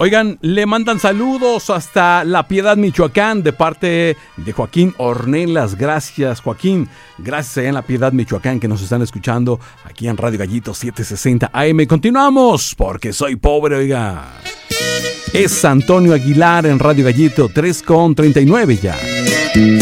Oigan, le mandan saludos hasta La Piedad, Michoacán, de parte de Joaquín Ornelas. Gracias, Joaquín. Gracias allá en La Piedad, Michoacán, que nos están escuchando aquí en Radio Gallito 760 AM. Continuamos, porque soy pobre, oiga. Es Antonio Aguilar en Radio Gallito 3:39 ya.